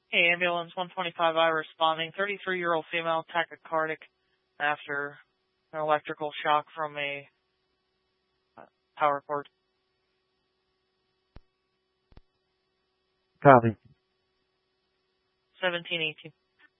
Hey, ambulance 125I responding. 33-year-old female tachycardic after an electrical shock from a power cord. Copy. 1718.